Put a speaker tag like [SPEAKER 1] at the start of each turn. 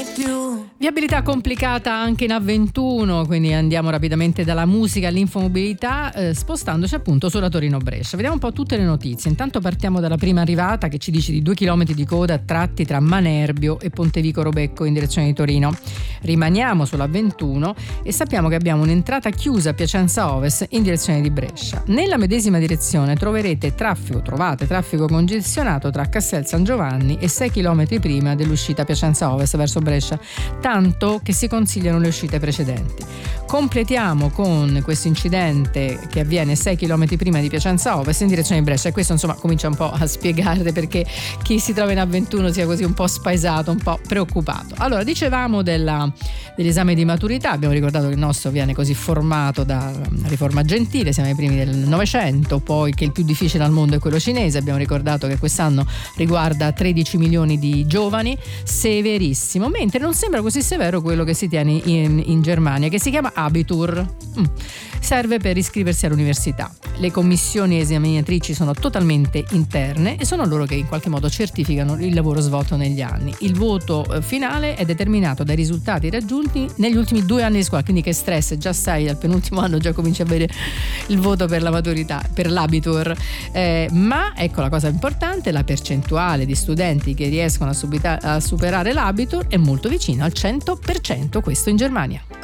[SPEAKER 1] Viabilità complicata anche in A21, quindi andiamo rapidamente dalla musica all'infomobilità, spostandoci appunto sulla Torino-Brescia. Vediamo un po' tutte le notizie. Intanto partiamo dalla prima arrivata, che ci dice di 2 chilometri di coda a tratti tra Manerbio e Pontevico Robecco in direzione di Torino. Rimaniamo sulla A21 e sappiamo che abbiamo un'entrata chiusa a Piacenza Ovest in direzione di Brescia. Nella medesima direzione trovate traffico congestionato tra Castel San Giovanni e 6 km prima dell'uscita Piacenza Ovest verso Brescia, tanto che si consigliano le uscite precedenti. Completiamo con questo incidente che avviene 6 km prima di Piacenza Ovest in direzione di Brescia, e questo insomma comincia un po' a spiegare perché chi si trova in A21 sia così un po' spaesato, un po' preoccupato. Allora, dicevamo dell'esame di maturità, abbiamo ricordato che il nostro viene così formato dalla riforma Gentile, siamo ai primi del Novecento, poi che il più difficile al mondo è quello cinese, abbiamo ricordato che quest'anno riguarda 13 milioni di giovani, severissimo, mentre non sembra così severo quello che si tiene in Germania, che si chiama Abitur. Serve per iscriversi all'università. Le commissioni esaminatrici sono totalmente interne e sono loro che in qualche modo certificano il lavoro svolto negli anni. Il voto finale è determinato dai risultati raggiunti negli ultimi 2 anni di scuola, quindi che stress, già stai al penultimo anno, già cominci a avere il voto per la maturità, per l'Abitur. Ma ecco la cosa importante, la percentuale di studenti che riescono a superare l'Abitur è molto vicina al 100%, questo in Germania.